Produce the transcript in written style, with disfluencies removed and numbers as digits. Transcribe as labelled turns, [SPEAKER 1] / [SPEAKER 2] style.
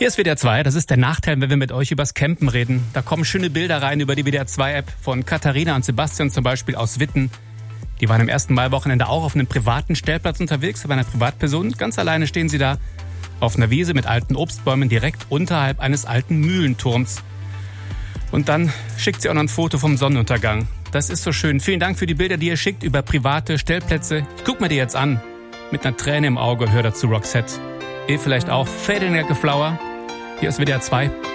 [SPEAKER 1] Hier ist WDR 2, das ist der Nachteil, wenn wir mit euch übers Campen reden. Da kommen schöne Bilder rein über die WDR 2-App von Katharina und Sebastian zum Beispiel aus Witten. Die waren am 1. Mai-Wochenende auch auf einem privaten Stellplatz unterwegs, bei einer Privatperson. Ganz alleine stehen sie da auf einer Wiese mit alten Obstbäumen direkt unterhalb eines alten Mühlenturms. Und dann schickt sie auch noch ein Foto vom Sonnenuntergang. Das ist so schön. Vielen Dank für die Bilder, die ihr schickt über private Stellplätze. Ich guck mir die jetzt an, mit einer Träne im Auge und hör dazu Roxette. Ihr vielleicht auch Fading Like a Flower. Hier ist WDR 2.